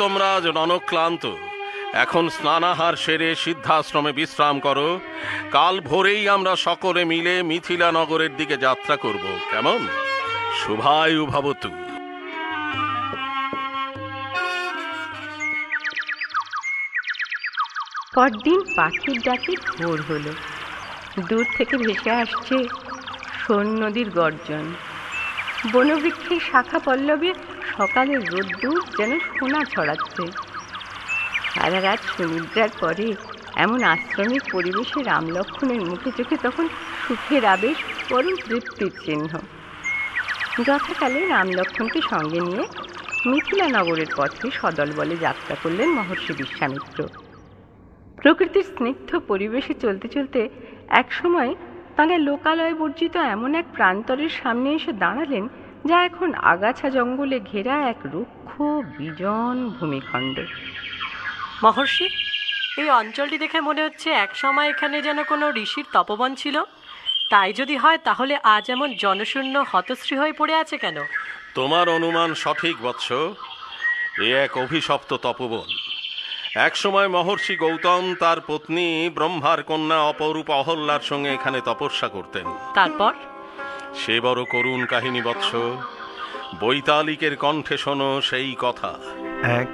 তোমরা রণক্লান্ত, এখন স্নানাহার সেরে সিদ্ধাশ্রমে বিশ্রাম করো। কাল ভোরেই আমরা সকলে মিলে মিথিলা নগরের দিকে যাত্রা করব, কেমন? শুভায়ু ভবতু। পরদিন পাখির ডাকে ভোর হলো। দূর থেকে ভেসে আসছে সোন নদীর গর্জন। বনবৃক্ষের শাখা পল্লবে সকালের রোদ্দুর যেন সোনা ছড়াচ্ছে। সারা রাত সুনিদ্রার পরে এমন আশ্রমিক পরিবেশে রামলক্ষ্মণের মুখে চোখে তখন সুখের আবেশ, পরম তৃপ্তির চিহ্ন। যথাকালে রামলক্ষ্মণকে সঙ্গে নিয়ে মিথিলা নগরের পথে সদলবলে যাত্রা করলেন মহর্ষি বিশ্বামিত্র। প্রকৃতির স্নিগ্ধ পরিবেশে চলতে চলতে একসময় তাঁরা লোকালয় বর্জিত এমন এক প্রান্তরের সামনে এসে দাঁড়ালেন, যা এখন আগাছা জঙ্গলে ঘেরা এক রুক্ষ বিজন ভূমিখণ্ড। মহর্ষি, এই অঞ্চলটি দেখে মনে হচ্ছে এক সময় এখানে যেন কোনো ঋষির তপবন ছিল। তাই যদি হয় তাহলে আজ এমন জনশূন্য হতশ্রী হয়ে পড়ে আছে কেন? তোমার অনুমান সঠিক বৎস। এ এক অভিশপ্ত তপবন। এক সময় মহর্ষি গৌতম তার পত্নী ব্রহ্মার কন্যা অপরূপ অহল্যার সঙ্গে এখানে তপস্যা করতেন। তারপর? সে বড় করুণ কাহিনী বৎস। বৈতালিকের কণ্ঠে শোনো সেই কথা।